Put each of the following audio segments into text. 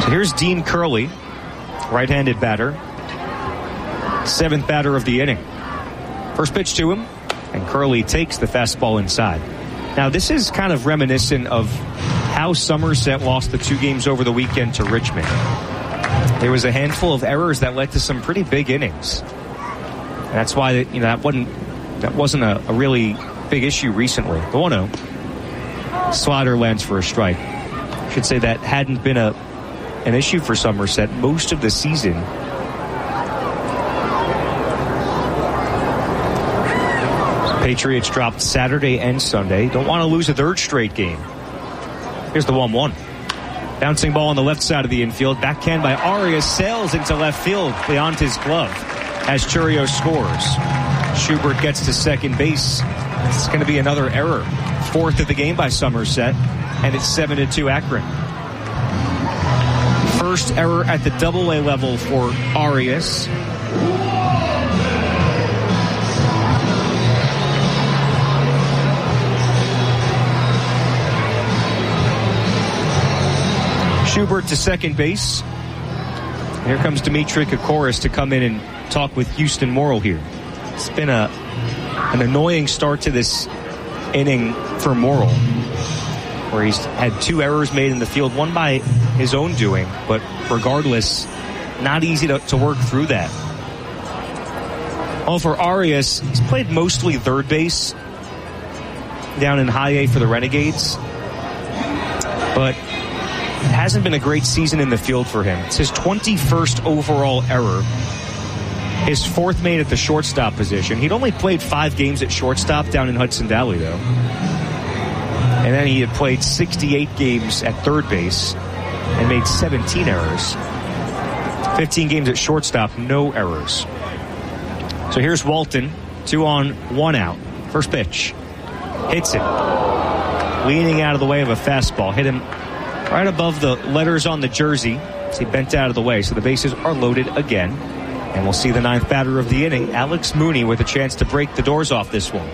So here's Dean Curley, right-handed batter. 7th batter of the inning. First pitch to him, and Curley takes the fastball inside. Now, this is kind of reminiscent of how Somerset lost the 2 games over the weekend to Richmond. There was a handful of errors that led to some pretty big innings. And that's why that wasn't a really big issue recently. The 1-0. Slider lands for a strike. I should say that hadn't been an issue for Somerset most of the season. Patriots dropped Saturday and Sunday. Don't want to lose a 3rd straight game. Here's the 1-1. Bouncing ball on the left side of the infield. Backhand by Arias sails into left field beyond his glove as Churios scores. Schubert gets to second base. It's going to be another error. 4th of the game by Somerset, and it's 7-2 Akron. First error at the Double-A level for Arias. Schubert to second base. Here comes Dimitri Kokoris to come in and talk with Houston Morrill here. It's been an annoying start to this inning for Morrill, where he's had 2 errors made in the field, one by his own doing, but regardless, not easy to work through that. Well, for Arias, he's played mostly third base down in High A for the Renegades, but it hasn't been a great season in the field for him. It's his 21st overall error. His 4th made at the shortstop position. He'd only played 5 games at shortstop down in Hudson Valley, though. And then he had played 68 games at third base and made 17 errors. 15 games at shortstop, no errors. So here's Walton, 2 on, 1 out. First pitch. Hits it. Leaning out of the way of a fastball. Hit him right above the letters on the jersey as he bent out of the way. So the bases are loaded again. And we'll see the 9th batter of the inning, Alex Mooney, with a chance to break the doors off this one.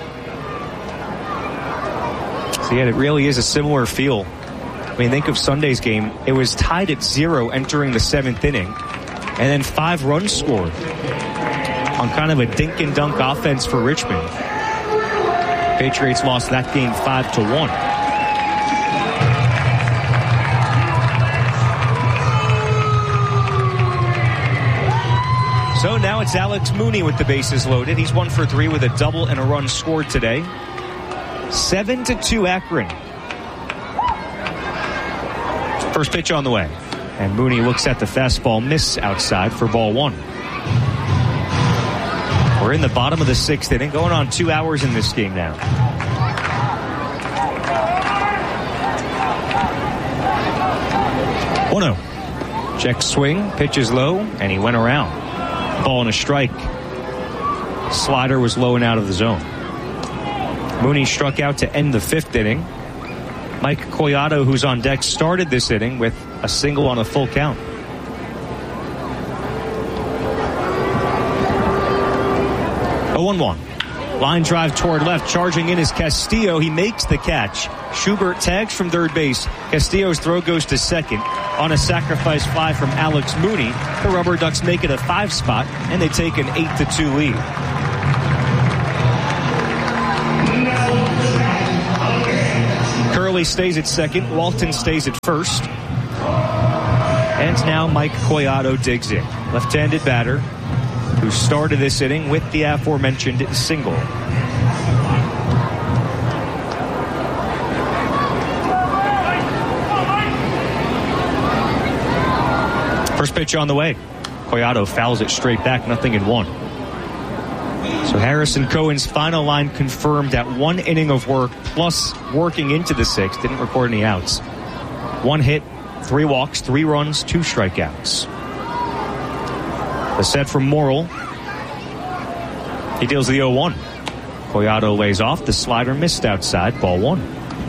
So yeah, it really is a similar feel. I mean, think of Sunday's game. It was tied at 0 entering the 7th inning. And then 5 runs scored on kind of a dink and dunk offense for Richmond. Patriots lost that game 5-1. So now it's Alex Mooney with the bases loaded. He's 1 for 3 with a double and a run scored today. 7-2 Akron. First pitch on the way. And Mooney looks at the fastball, miss outside for ball 1. We're in the bottom of the 6th inning, going on 2 hours in this game now. One-oh. Check swing, pitches low, and he went around. Ball and a strike. Slider was low and out of the zone. Mooney struck out to end the 5th inning. Mike Collado, who's on deck, started this inning with a single on a full count. A 1-1. Line drive toward left. Charging in is Castillo. He makes the catch. Schubert tags from third base. Castillo's throw goes to second. On a sacrifice fly from Alex Mooney, the Rubber Ducks make it a 5 spot, and they take an 8-2 lead. Curley stays at second. Walton stays at first. And now Mike Collado digs in. Left-handed batter who started this inning with the aforementioned single. First pitch on the way. Collado fouls it straight back, 0-1. So Harrison Cohen's final line confirmed at 1 inning of work plus working into the 6th. Didn't record any outs. 1 hit, 3 walks, 3 runs, 2 strikeouts. The set from Morrill. He deals the 0-1. Collado lays off. The slider missed outside. Ball 1.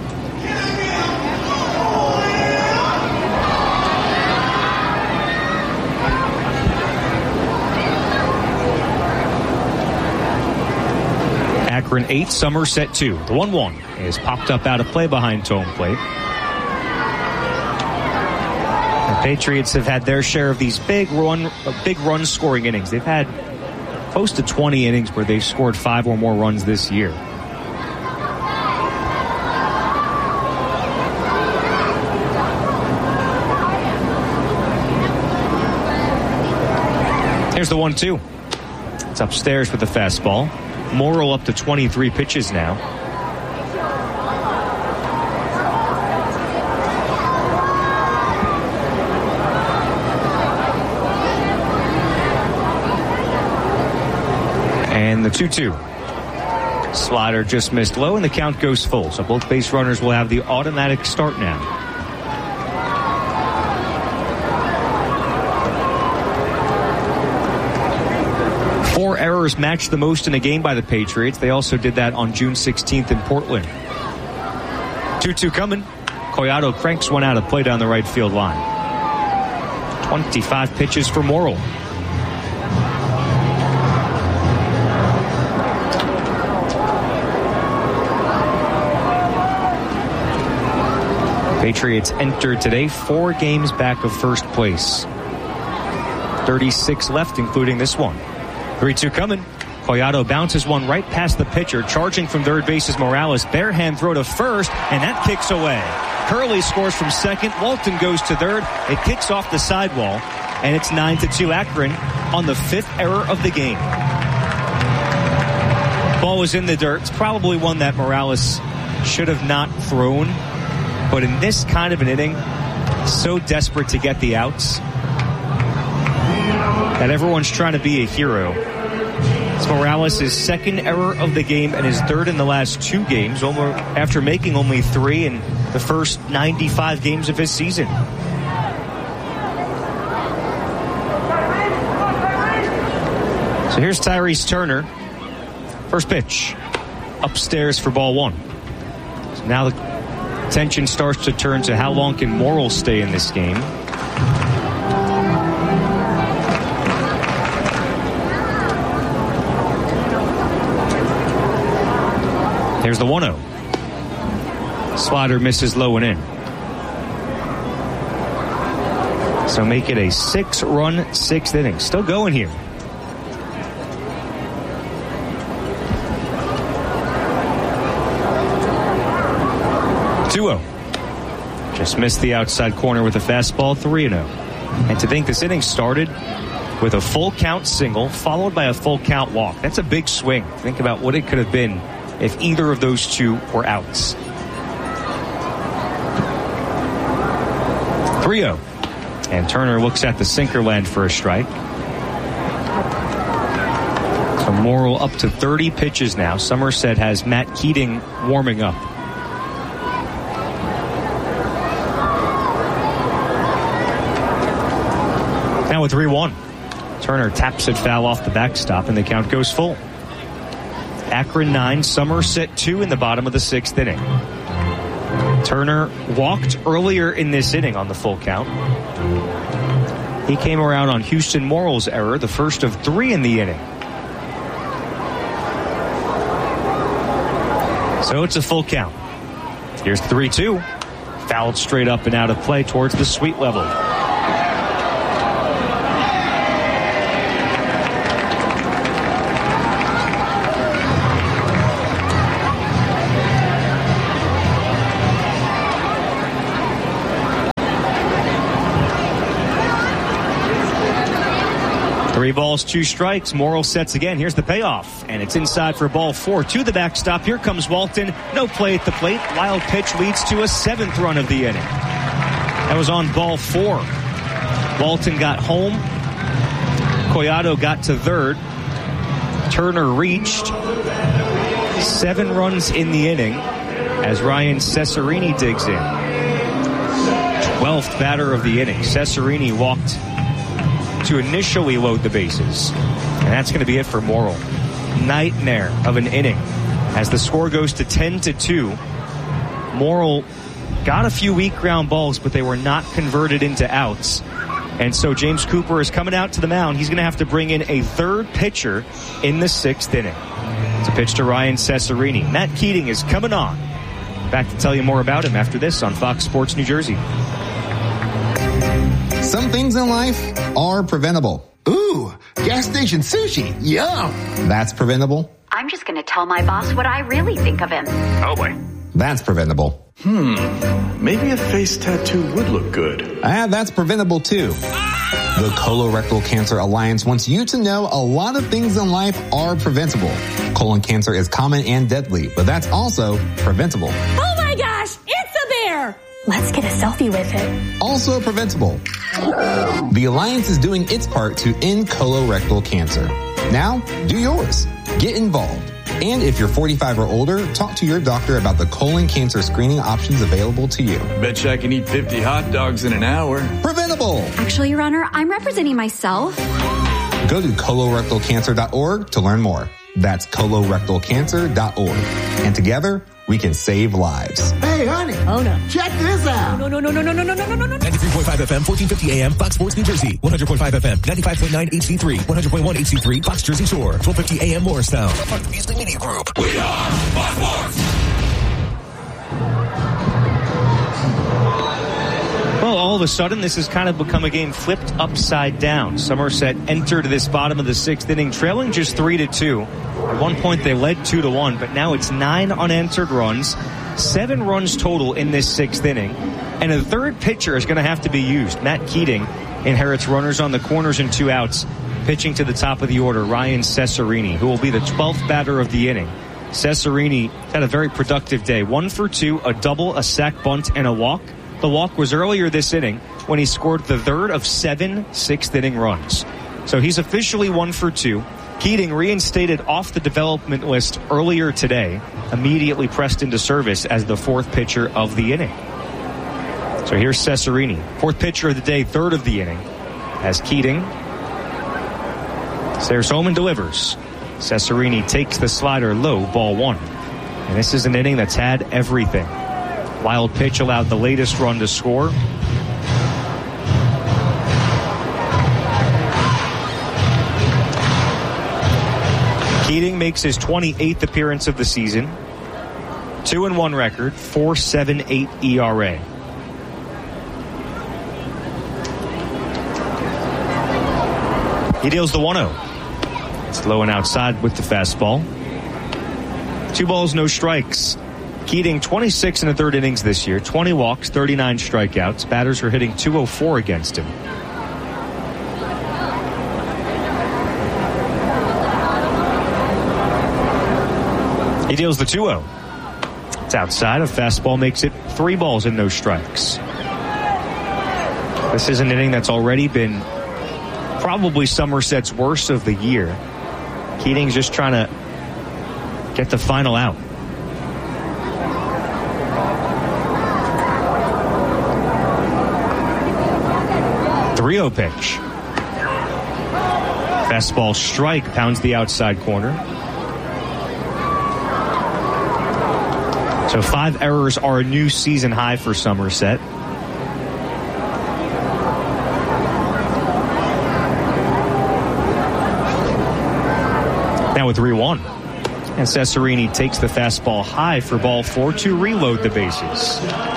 Akron 8, Somerset 2. The 1-1 is popped up out of play behind home plate. Patriots have had their share of these big run scoring innings. They've had close to 20 innings where they've scored 5 or more runs this year. Here's the 1-2. It's upstairs with the fastball. Morrill up to 23 pitches now. And the 2-2. Slider just missed low, and the count goes full. So both base runners will have the automatic start now. Four errors matched the most in a game by the Patriots. They also did that on June 16th in Portland. 2-2 coming. Collado cranks one out of play down the right field line. 25 pitches for Morrill. Patriots entered today 4 games back of first place. 36 left, including this one. 3-2 coming. Collado bounces one right past the pitcher. Charging from third base is Morales. Bare hand throw to first, and that kicks away. Curley scores from second. Walton goes to third. It kicks off the sidewall, and it's 9-2 Akron on the 5th error of the game. Ball was in the dirt. It's probably one that Morales should have not thrown. But in this kind of an inning, so desperate to get the outs that everyone's trying to be a hero. It's Morales' second error of the game and his third in the last 2 games, after making only 3 in the first 95 games of his season. So here's Tyrese Turner. First pitch. Upstairs for ball 1. So now the attention starts to turn to how long can Morrill stay in this game. Here's the 1-0. Slider misses low and in. So make it a 6-run 6th inning. Still going here. Just missed the outside corner with a fastball. 3-0. And to think this inning started with a full count single followed by a full count walk. That's a big swing. Think about what it could have been if either of those two were outs. 3-0. And Turner looks at the sinker land for a strike. So Morrill up to 30 pitches now. Somerset has Matt Keating warming up. Now with 3-1. Turner taps it foul off the backstop, and the count goes full. Akron 9, Somerset 2 in the bottom of the 6th inning. Turner walked earlier in this inning on the full count. He came around on Houston Morrill's error, the first of 3 in the inning. So it's a full count. Here's 3-2. Fouled straight up and out of play towards the sweet level. Three balls, 2 strikes. Morrill sets again. Here's the payoff. And it's inside for ball 4 to the backstop. Here comes Walton. No play at the plate. Wild pitch leads to a 7th run of the inning. That was on ball 4. Walton got home. Collado got to third. Turner reached. 7 runs in the inning as Ryan Cesarini digs in. 12th batter of the inning. Cesarini walked to initially load the bases. And that's going to be it for Morrill. Nightmare of an inning as the score goes to 10-2. Morrill got a few weak ground balls, but they were not converted into outs. And so James Cooper is coming out to the mound. He's going to have to bring in a 3rd pitcher in the 6th inning. It's a pitch to Ryan Cesarini. Matt Keating is coming on. Back to tell you more about him after this on Fox Sports New Jersey. Some things in life are preventable. Ooh, gas station sushi. Yum. That's preventable. I'm just going to tell my boss what I really think of him. Oh, boy. That's preventable. Maybe a face tattoo would look good. That's preventable too. The Colorectal Cancer Alliance wants you to know a lot of things in life are preventable. Colon cancer is common and deadly, but that's also preventable. Oh my gosh, it's a bear! Let's get a selfie with it. Also preventable. The Alliance is doing its part to end colorectal cancer. Now, do yours. Get involved. And if you're 45 or older, talk to your doctor about the colon cancer screening options available to you. Bet you I can eat 50 hot dogs in an hour. Preventable. Actually, Your Honor, I'm representing myself. Go to colorectalcancer.org to learn more. That's colorectalcancer.org. And together, we can save lives. Hey, honey. Oh, no. Check this out. No. 93.5 FM, 1450 AM, Fox Sports New Jersey. 100.5 FM, 95.9 HD3, 100.1 HD3, Fox Jersey Shore. 1250 AM Morristown. Part of the Beasley Media Group. We are Fox Sports. Well, all of a sudden, this has kind of become a game flipped upside down. Somerset entered this bottom of the sixth inning, trailing just 3-2. At one point, they led 2-1, but now it's 9 unanswered runs, 7 runs total in this sixth inning, and a third pitcher is going to have to be used. Matt Keating inherits runners on the corners and 2 outs, pitching to the top of the order, Ryan Cesarini, who will be the 12th batter of the inning. Cesarini had a very productive day. 1 for 2, a double, a sac bunt, and a walk. The walk was earlier this inning when he scored the third of 7 sixth-inning runs. So he's officially 1 for 2. Keating, reinstated off the development list earlier today, immediately pressed into service as the 4th pitcher of the inning. So here's Cesarini, 4th pitcher of the day, 3rd of the inning, as Keating stares home and delivers. Cesarini takes the slider low, ball 1. And this is an inning that's had everything. Wild pitch allowed the latest run to score. Keating makes his 28th appearance of the season. 2-1 record, 4.78 ERA. He deals the 1-0. It's low and outside with the fastball. 2 balls, no strikes. Keating, 26 in the third innings this year, 20 walks, 39 strikeouts. Batters are hitting .204 against him. He deals the 2-0. It's outside. A fastball makes it 3 balls and no strikes. This is an inning that's already been probably Somerset's worst of the year. Keating's just trying to get the final out. 3-0 pitch. Fastball strike, pounds the outside corner. So 5 errors are a new season high for Somerset. Now with 3-1. And Cesarini takes the fastball high for ball 4 to reload the bases.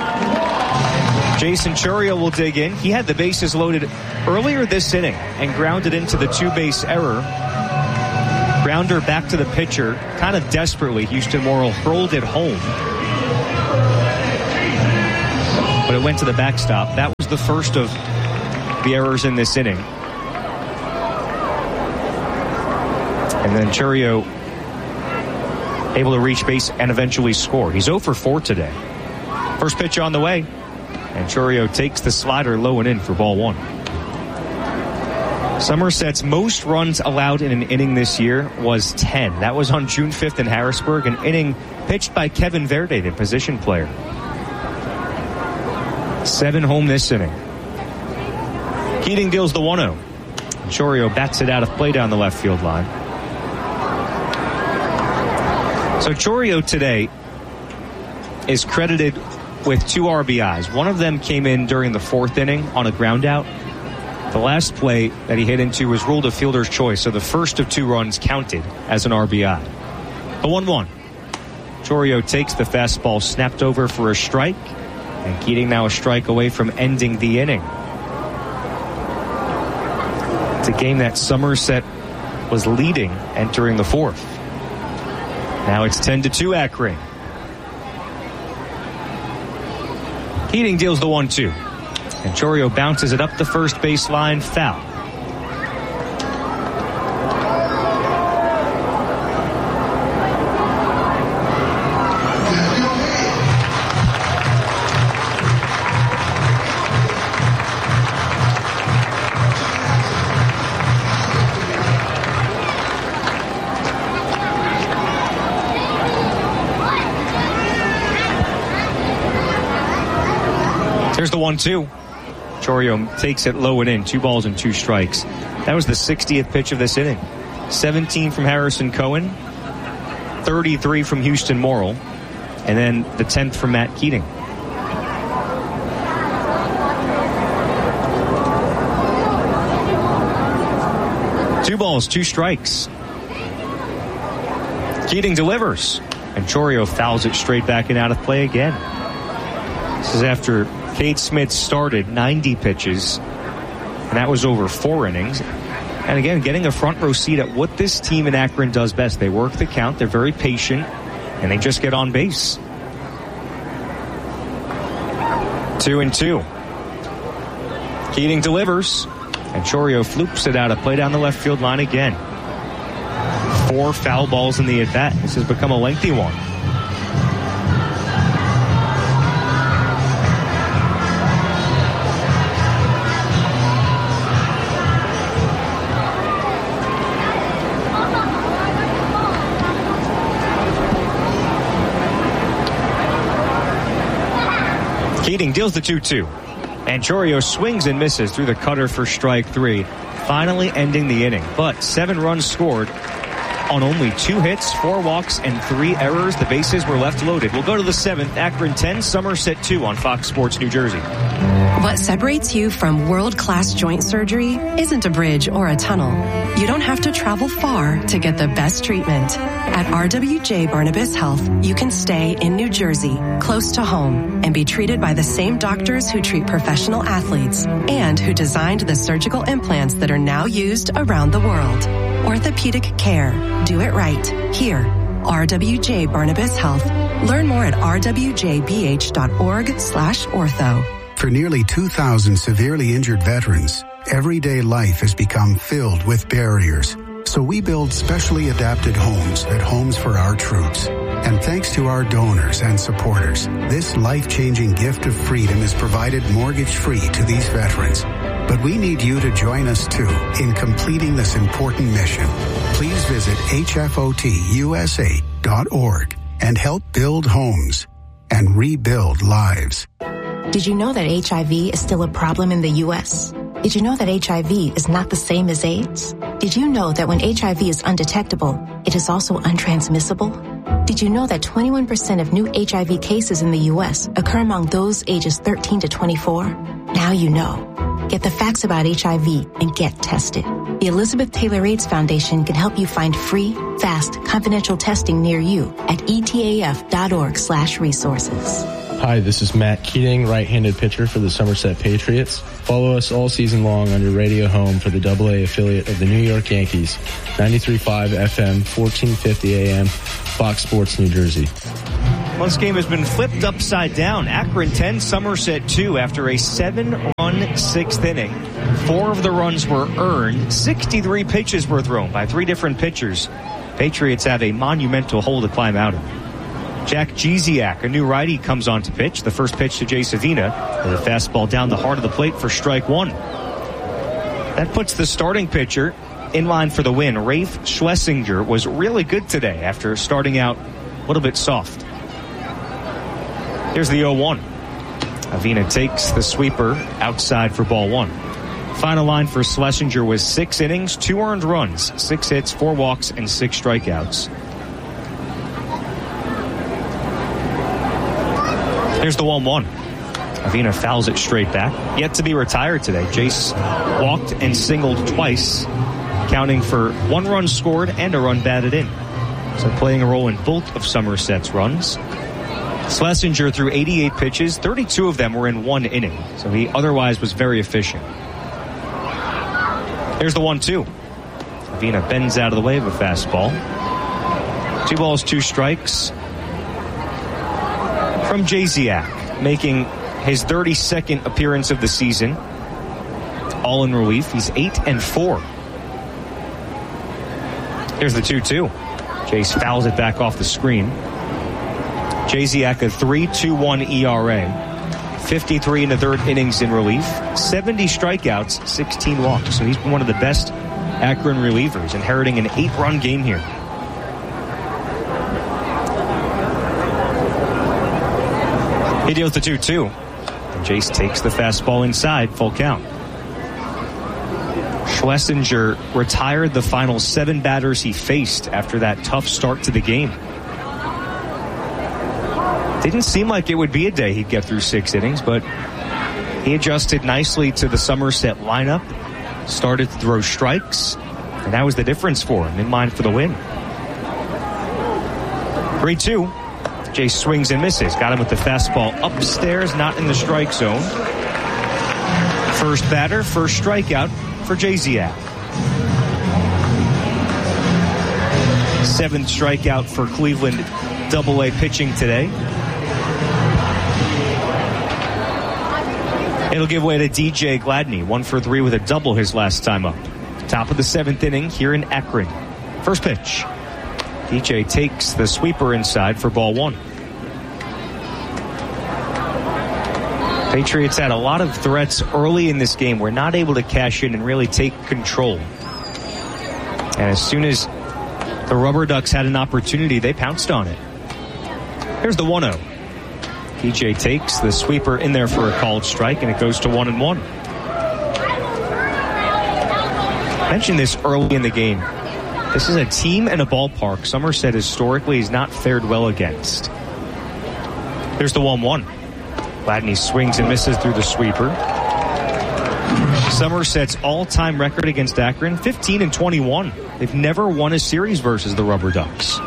Jason Chourio will dig in. He had the bases loaded earlier this inning and grounded into the 2-base error. Grounder back to the pitcher, kind of desperately. Houston Morrill hurled it home, but it went to the backstop. That was the first of the errors in this inning. And then Chourio able to reach base and eventually score. He's 0 for 4 today. First pitch on the way. And Chourio takes the slider low and in for ball 1. Somerset's most runs allowed in an inning this year was 10. That was on June 5th in Harrisburg, an inning pitched by Kevin Verde, the position player. 7 home this inning. Keating deals the 1-0. Chourio bats it out of play down the left field line. So Chourio today is credited with 2 RBIs. One of them came in during the 4th inning on a ground out. The last play that he hit into was ruled a fielder's choice, so the first of 2 runs counted as an RBI. The 1-1. Chourio takes the fastball snapped over for a strike, and Keating now a strike away from ending the inning. It's a game that Somerset was leading entering the fourth. Now it's 10-2 Akron. Keating deals the 1-2. And Chourio bounces it up the first baseline, foul. Here's the 1-2. Chourio takes it low and in. 2 balls and 2 strikes. That was the 60th pitch of this inning. 17 from Harrison Cohen. 33 from Houston Morrill. And then the 10th from Matt Keating. Two balls, 2 strikes. Keating delivers. And Chourio fouls it straight back and out of play again. This is after Cade Smith started 90 pitches, and that was over 4 innings. And again, getting a front row seat at what this team in Akron does best. They work the count, they're very patient, and they just get on base. 2-2. Keating delivers, and Chourio floops it out of play down the left field line again. 4 foul balls in the at-bat. This has become a lengthy one. Keating deals the 2-2. And Chourio swings and misses through the cutter for strike 3, finally ending the inning. But 7 runs scored on only 2 hits, 4 walks, and 3 errors. The bases were left loaded. We'll go to the 7th. Akron 10, Somerset 2 on Fox Sports New Jersey. What separates you from world-class joint surgery isn't a bridge or a tunnel. You don't have to travel far to get the best treatment. At RWJ Barnabas Health, you can stay in New Jersey, close to home, and be treated by the same doctors who treat professional athletes and who designed the surgical implants that are now used around the world. Orthopedic care. Do it right. Here. RWJ Barnabas Health. Learn more at rwjbh.org/ortho. For nearly 2,000 severely injured veterans, everyday life has become filled with barriers. So we build specially adapted homes at Homes for Our Troops. And thanks to our donors and supporters, this life-changing gift of freedom is provided mortgage-free to these veterans. But we need you to join us, too, in completing this important mission. Please visit hfotusa.org and help build homes and rebuild lives. Did you know that HIV is still a problem in the U.S.? Did you know that HIV is not the same as AIDS? Did you know that when HIV is undetectable, it is also untransmissible? Did you know that 21% of new HIV cases in the U.S. occur among those ages 13 to 24? Now you know. Get the facts about HIV and get tested. The Elizabeth Taylor AIDS Foundation can help you find free, fast, confidential testing near you at etaf.org/resources. Hi, this is Matt Keating, right-handed pitcher for the Somerset Patriots. Follow us all season long on your radio home for the AA affiliate of the New York Yankees, 93.5 FM, 1450 AM, Fox Sports New Jersey. Well, this game has been flipped upside down. Akron 10, Somerset 2 after a 7-run 6th inning. 4 of the runs were earned. 63 pitches were thrown by 3 different pitchers. Patriots have a monumental hole to climb out of. Jack Giesiak, a new righty, comes on to pitch. The first pitch to Jay Savina with a fastball down the heart of the plate for strike 1. That puts the starting pitcher in line for the win. Rafe Schlesinger was really good today after starting out a little bit soft. Here's the 0-1. Avina takes the sweeper outside for ball 1. Final line for Schlesinger was 6 innings, 2 earned runs, 6 hits, 4 walks, and 6 strikeouts. Here's the 1-1. Avina fouls it straight back. Yet to be retired today. Jace walked and singled twice, counting for 1 run scored and a run batted in. So playing a role in both of Somerset's runs. Schlesinger threw 88 pitches, 32 of them were in 1 inning. So he otherwise was very efficient. There's the 1-2. Vina bends out of the way of a fastball. 2 balls, 2 strikes from Jasiak, making his 32nd appearance of the season. All in relief. He's 8-4. Here's the 2-2. Jace fouls it back off the screen. Jasiak a 3.21 ERA. 53 in the third innings in relief. 70 strikeouts, 16 walks. So he's been one of the best Akron relievers, inheriting an 8-run game here. He deals the 2-2. And Jace takes the fastball inside, full count. Schlesinger retired the final 7 batters he faced after that tough start to the game. Didn't seem like it would be a day he'd get through 6 innings, but he adjusted nicely to the Somerset lineup, started to throw strikes, and that was the difference for him, in line for the win. 3-2. Jace swings and misses. Got him with the fastball upstairs, not in the strike zone. First batter, first strikeout for Jasiak. 7th strikeout for Cleveland AA pitching today. It'll give way to DJ Gladney, 1-for-3 with a double his last time up. Top of the 7th inning here in Akron. First pitch. DJ takes the sweeper inside for ball 1. Patriots had a lot of threats early in this game. Were not able to cash in and really take control. And as soon as the Rubber Ducks had an opportunity, they pounced on it. Here's the 1-0. DJ takes the sweeper in there for a called strike, and it goes to 1-1. I mentioned this early in the game. This is a team and a ballpark Somerset historically has not fared well against. There's the 1-1. Gladney swings and misses through the sweeper. Somerset's all-time record against Akron, 15-21. They've never won a series versus the Rubber Ducks.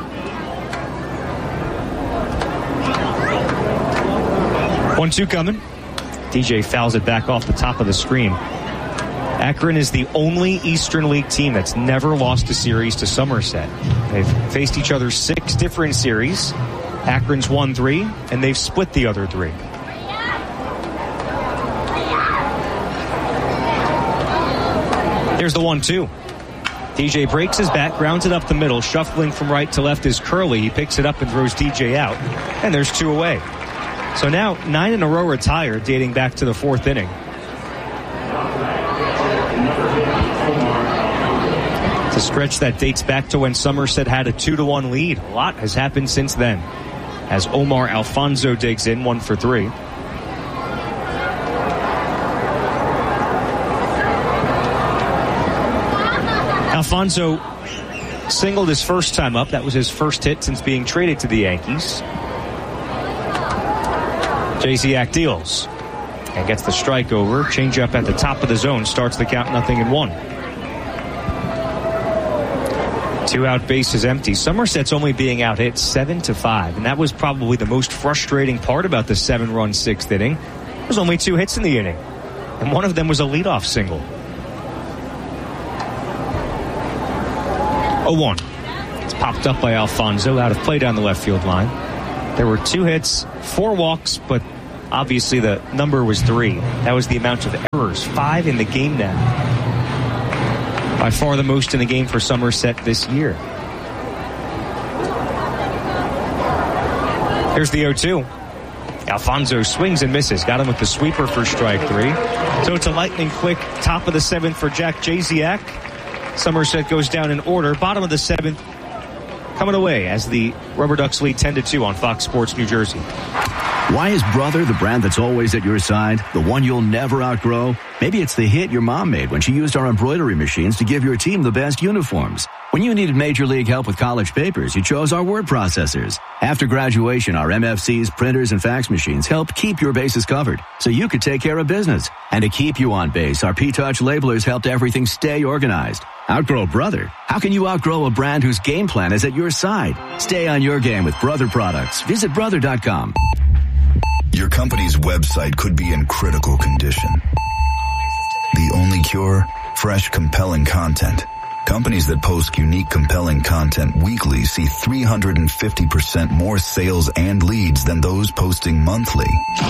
1-2 coming. DJ fouls it back off the top of the screen. Akron is the only Eastern League team that's never lost a series to Somerset. They've faced each other 6 different series. Akron's won 3, and they've split the other 3. Here's the 1-2. DJ breaks his bat, grounds it up the middle. Shuffling from right to left is Curley. He picks it up and throws DJ out. And there's 2 away. So now 9 in a row retired, dating back to the 4th inning. It's a stretch that dates back to when Somerset had a 2-1 lead. A lot has happened since then. As Omar Alfonso digs in, 1-for-3. Alfonso singled his first time up. That was his first hit since being traded to the Yankees. Jasiak deals and gets the strike over. Changeup at the top of the zone starts the count 0-1. 2 out, bases empty. Somerset's only being out hit 7-5, and that was probably the most frustrating part about the 7-run 6th inning. There was only 2 hits in the inning, and one of them was a leadoff single. 0-1. It's popped up by Alfonso, out of play down the left field line. There were 2 hits, 4 walks, but obviously the number was 3. That was the amount of errors. 5 in the game now. By far the most in the game for Somerset this year. Here's the 0-2. Alfonso swings and misses. Got him with the sweeper for strike 3. So it's a lightning quick top of the 7th for Jack Jasiak. Somerset goes down in order. Bottom of the 7th coming away as the Rubber Ducks lead 10-2 on Fox Sports New Jersey. Why is Brother the brand that's always at your side? The one you'll never outgrow? Maybe it's the hit your mom made when she used our embroidery machines to give your team the best uniforms. When you needed Major League help with college papers, you chose our word processors. After graduation, our MFCs, printers, and fax machines help keep your bases covered so you could take care of business. And to keep you on base, our P-Touch labelers helped everything stay organized. Outgrow Brother? How can you outgrow a brand whose game plan is at your side? Stay on your game with Brother products. Visit Brother.com. Your company's website could be in critical condition. The only cure? fresh, compelling content. Companies that post unique, compelling content weekly see 350% more sales and leads than those posting monthly.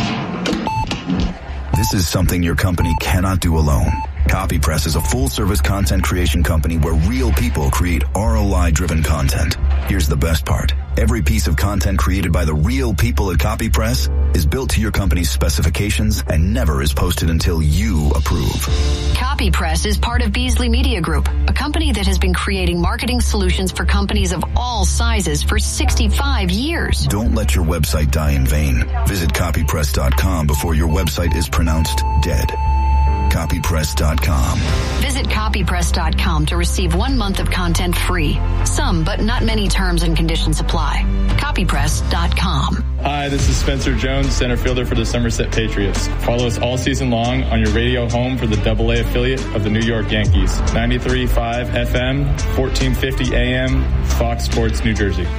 This is something your company cannot do alone. CopyPress is a full-service content creation company where real people create ROI-driven content. Here's the best part. Every piece of content created by the real people at CopyPress is built to your company's specifications and never is posted until you approve. CopyPress is part of Beasley Media Group, a company that has been creating marketing solutions for companies of all sizes for 65 years. Don't let your website die in vain. Visit copypress.com before your website is pronounced dead. Copypress.com. Visit copypress.com to receive 1 month of content free. Some, but not many terms and conditions apply. Copypress.com. Hi, this is Spencer Jones, center fielder for the Somerset Patriots. Follow us all season long on your radio home for the AA affiliate of the New York Yankees. 93.5 FM, 1450 AM, Fox Sports, New Jersey.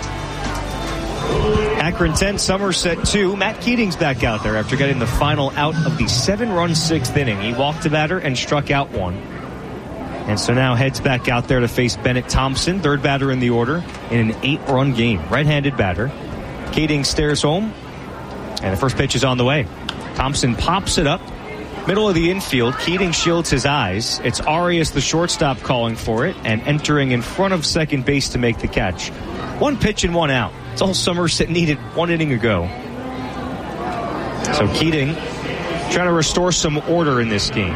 Akron 10, Somerset 2. Matt Keating's back out there after getting the final out of the 7-run 6th inning. He walked a batter and struck out one. And so now heads back out there to face Bennett Thompson, third batter in the order, in an 8-run game. Right-handed batter. Keating stares home, and the first pitch is on the way. Thompson pops it up, middle of the infield. Keating shields his eyes. It's Arias, the shortstop, calling for it, and entering in front of second base to make the catch. 1 pitch and 1 out. It's all Somerset needed 1 inning ago. So Keating trying to restore some order in this game.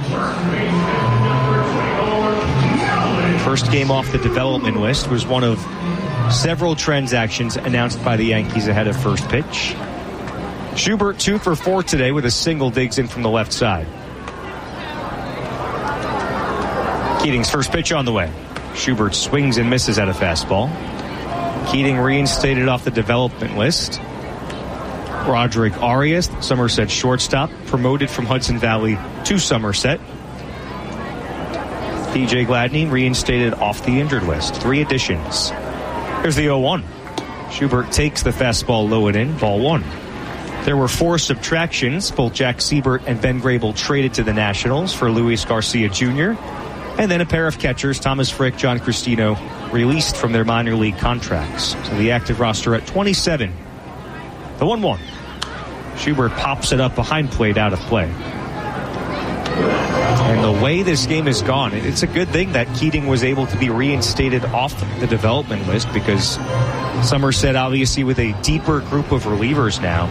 First game off the development list was one of several transactions announced by the Yankees ahead of first pitch. Schubert 2 for 4 today with a single digs in from the left side. Keating's first pitch on the way. Schubert swings and misses at a fastball. Keating reinstated off the development list. Roderick Arias, Somerset shortstop, promoted from Hudson Valley to Somerset. P.J. Gladney reinstated off the injured list. 3 additions. Here's the 0-1. Schubert takes the fastball low and in, ball 1. There were 4 subtractions. Both Jack Siebert and Ben Grable traded to the Nationals for Luis Garcia Jr. And then a pair of catchers, Thomas Frick, John Cristino, released from their minor league contracts. So the active roster at 27. The 1-1. Schubert pops it up behind plate, out of play. And the way this game has gone, it's a good thing that Keating was able to be reinstated off the development list, because Somerset obviously with a deeper group of relievers now.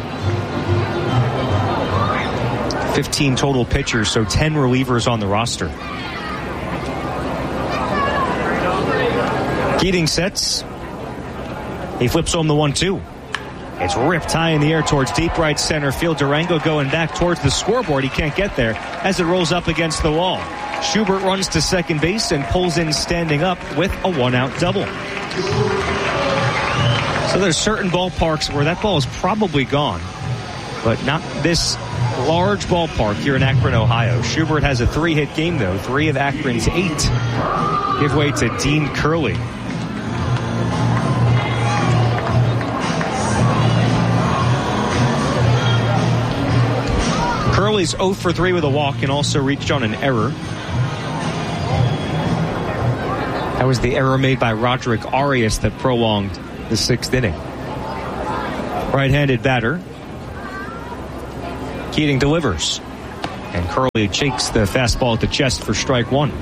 15 total pitchers, so 10 relievers on the roster. Keating sets. He flips home the 1-2. It's ripped high in the air towards deep right center field. Durango going back towards the scoreboard. He can't get there as it rolls up against the wall. Schubert runs to second base and pulls in standing up with a 1-out double. So there's certain ballparks where that ball is probably gone, but not this large ballpark here in Akron, Ohio. Schubert has a 3-hit game, though. 3 of Akron's 8 give way to Dean Curley. Curley's 0 for 3 with a walk and also reached on an error. That was the error made by Roderick Arias that prolonged the 6th inning. Right-handed batter. Keating delivers. And Curley shakes the fastball at the chest for strike 1.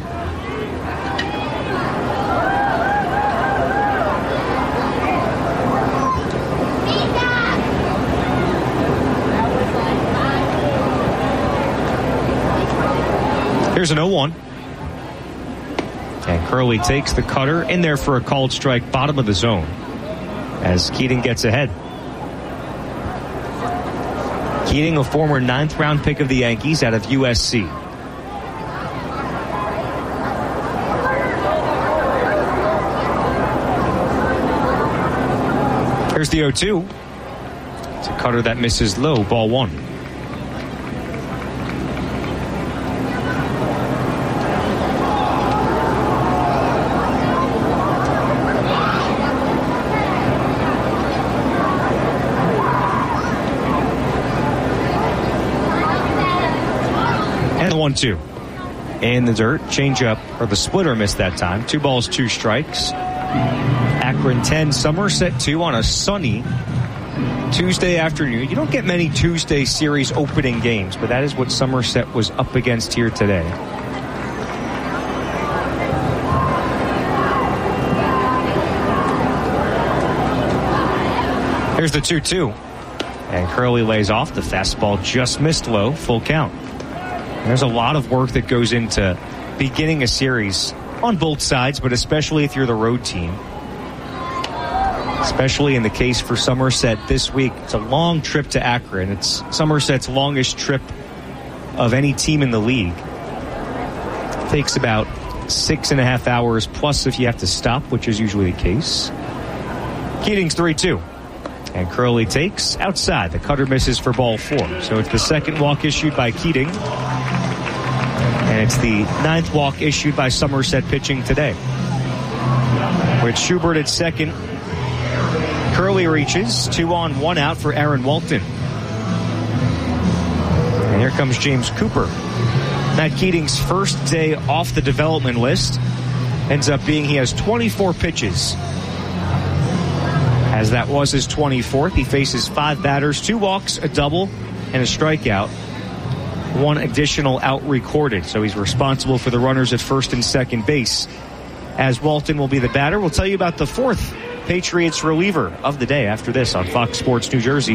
Here's an 0-1. And Curley takes the cutter in there for a called strike, bottom of the zone, as Keating gets ahead. Keating, a former 9th-round pick of the Yankees out of USC. Here's the 0-2. It's a cutter that misses low, ball 1. And the 1-2. in the dirt. Changeup, or the splitter, missed that time. 2 balls, 2 strikes. Akron 10, Somerset 2 on a sunny Tuesday afternoon. You don't get many Tuesday series opening games, but that is what Somerset was up against here today. Here's the 2-2. And Curley lays off. The fastball just missed low. Full count. And there's a lot of work that goes into beginning a series on both sides, but especially if you're the road team. Especially in the case for Somerset this week. It's a long trip to Akron. It's Somerset's longest trip of any team in the league. It takes about 6.5 hours, plus if you have to stop, which is usually the case. Keating's 3-2. And Curley takes outside. The cutter misses for ball 4. So it's the second walk issued by Keating. And it's the 9th walk issued by Somerset pitching today. With Schubert at second, Curley reaches. 2 on, 1 out for Aaron Walton. And here comes James Cooper. Matt Keating's first day off the development list ends up being he has 24 pitches. As that was his 24th, he faces 5 batters, 2 walks, a double, and a strikeout. 1 additional out recorded. So he's responsible for the runners at first and second base. As Walton will be the batter, we'll tell you about the 4th Patriots reliever of the day after this on Fox Sports New Jersey.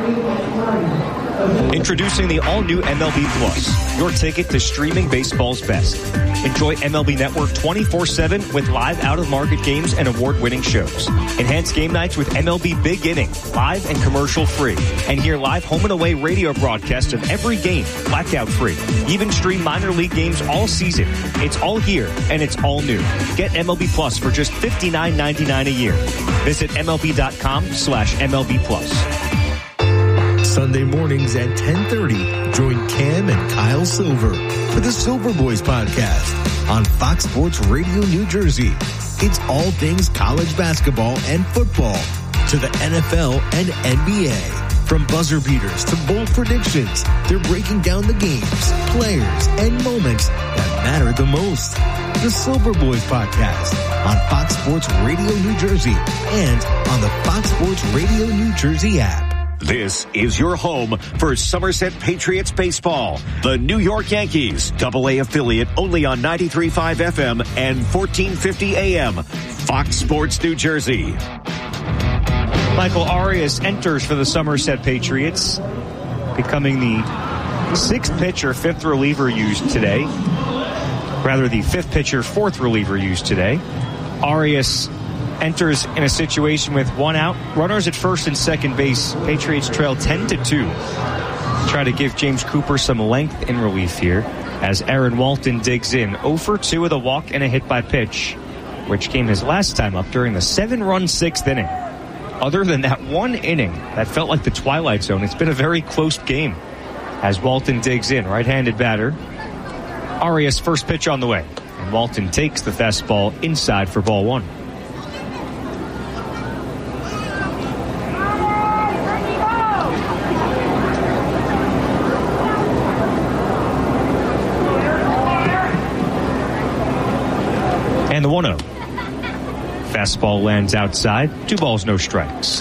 Introducing the all-new MLB Plus, your ticket to streaming baseball's best. Enjoy MLB Network 24/7 with live out-of-market games and award-winning shows. Enhance game nights with MLB Big Inning, live and commercial-free. And hear live home and away radio broadcasts of every game, blackout-free. Even stream minor league games all season. It's all here, and it's all new. Get MLB Plus for just $59.99 a year. Visit MLB.com/MLB Plus. Sunday mornings at 10:30, join Cam and Kyle Silver for the Silver Boys podcast on Fox Sports Radio New Jersey. It's all things college basketball and football to the NFL and NBA. From buzzer beaters to bold predictions, they're breaking down the games, players, and moments that matter the most. The Silver Boys podcast on Fox Sports Radio New Jersey and on the Fox Sports Radio New Jersey app. This is your home for Somerset Patriots baseball. The New York Yankees, AA affiliate, only on 93.5 FM and 1450 AM. Fox Sports New Jersey. Michael Arias enters for the Somerset Patriots, becoming the 6th pitcher, 5th reliever used today. Rather, the 5th pitcher, 4th reliever used today. Arias enters in a situation with 1 out. Runners at first and second base. Patriots trail 10-2. Try to give James Cooper some length in relief here as Aaron Walton digs in. 0 for 2 with a walk and a hit by pitch, which came his last time up during the 7-run 6th inning. Other than that 1 inning that felt like the Twilight Zone, it's been a very close game as Walton digs in. Right-handed batter. Arias' first pitch on the way. And Walton takes the fastball inside for ball 1. And the 1-0. Fastball lands outside. 2 balls, no strikes.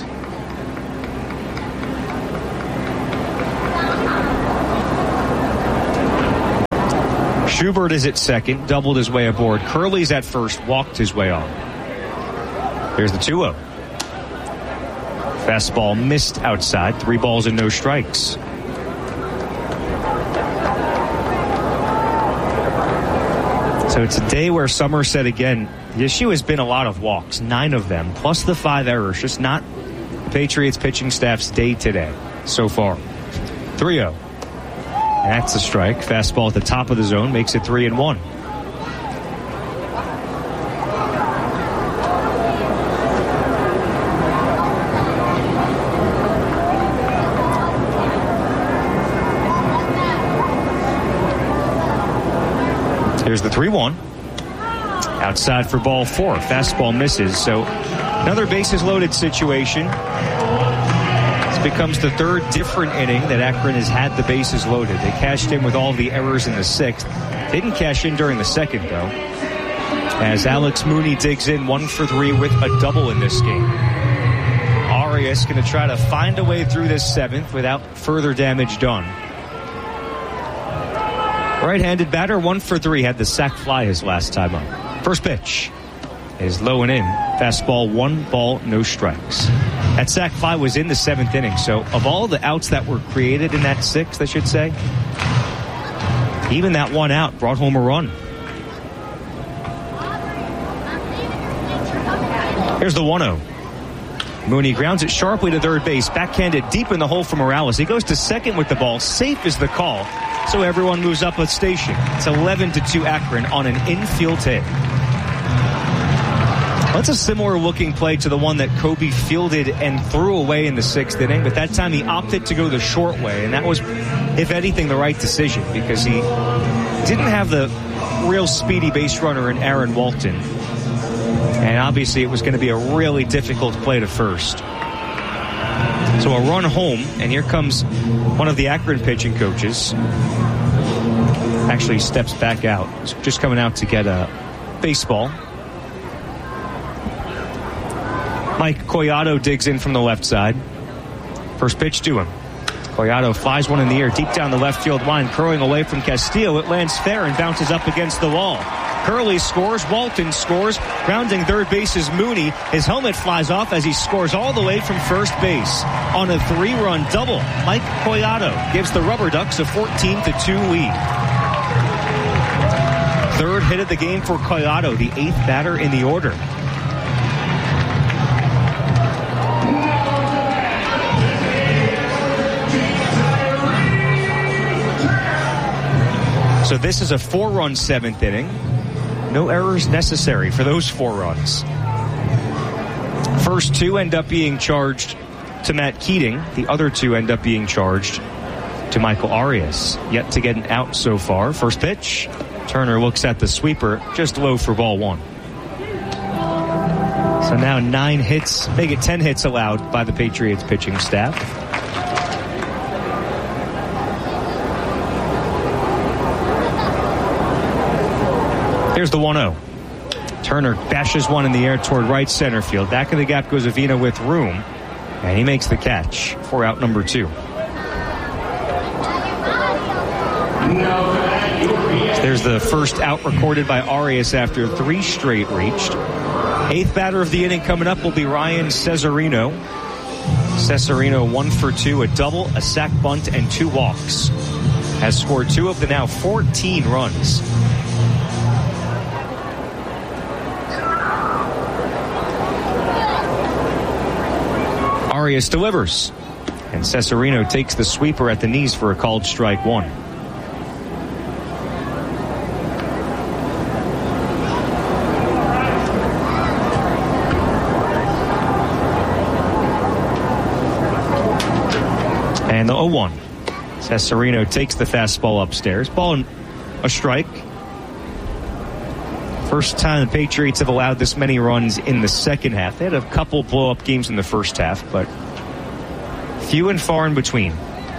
Schubert is at second, doubled his way aboard. Curley's at first, walked his way on. Here's the 2-0. Fastball missed outside. 3 balls and no strikes. So it's a day where Somerset, again, the issue has been a lot of walks, 9 of them, plus the 5 errors. Just not the Patriots pitching staff's day today so far. 3-0. And that's a strike. Fastball at the top of the zone makes it 3-1. Here's the 3-1. Outside for ball 4. Fastball misses. So another bases loaded situation. It's becomes the third different inning that Akron has had the bases loaded. They cashed in with all the errors in the 6th. Didn't cash in during the 2nd, though, as Alex Mooney digs in 1 for 3 with a double in this game. Arias going to try to find a way through this 7th without further damage done. Right-handed batter, 1 for 3, had the sac fly his last time up. First pitch is low and in. Fastball, 1 ball, no strikes. That sac fly was in the 7th inning, so of all the outs that were created in that 6th, I should say, even that 1 out brought home a run. Here's the 1-0. Mooney grounds it sharply to third base, backhanded deep in the hole for Morales. He goes to second with the ball. Safe is the call, so everyone moves up a station. It's 11-2 Akron on an infield hit. That's a similar looking play to the one that Kobe fielded and threw away in the 6th inning, but that time he opted to go the short way, and that was, if anything, the right decision because he didn't have the real speedy base runner in Aaron Walton. And obviously it was going to be a really difficult play to first. So a run home, and here comes one of the Akron pitching coaches. Actually steps back out. He's just coming out to get a baseball. Mike Collado digs in from the left side. First pitch to him. Collado flies one in the air deep down the left field line, curling away from Castillo. It lands fair and bounces up against the wall. Curley scores, Walton scores, rounding third base is Mooney. His helmet flies off as he scores all the way from first base on a 3-run double. Mike Collado gives the Rubber Ducks a 14-2 lead. Third hit of the game for Collado, the 8th batter in the order. So this is a 4-run 7th inning. No errors necessary for those 4 runs. First 2 end up being charged to Matt Keating. The other 2 end up being charged to Michael Arias. Yet to get an out so far. First pitch. Turner looks at the sweeper. Just low for ball 1. So now 9 hits. Make it 10 hits allowed by the Patriots pitching staff. Here's the 1-0. Turner bashes one in the air toward right center field. Back of the gap goes Avina with room, and he makes the catch for out number 2. There's the first out recorded by Arias after 3 straight reached. 8th batter of the inning coming up will be Ryan Cesarino. Cesarino 1 for 2, a double, a sac bunt, and 2 walks. Has scored 2 of the now 14 runs. Arias delivers, and Cesarino takes the sweeper at the knees for a called strike 1. And the 0-1. Cesarino takes the fastball upstairs. Ball and a strike. First time the Patriots have allowed this many runs in the second half. They had a couple blow-up games in the first half, but few and far in between.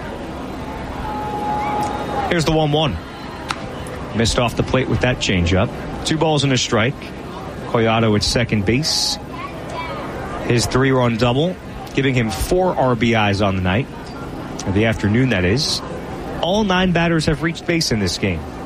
Here's the 1-1. Missed off the plate with that changeup. 2 balls and a strike. Collado at second base. His 3-run double, giving him 4 RBIs on the night. Or the afternoon, that is. All 9 batters have reached base in this game.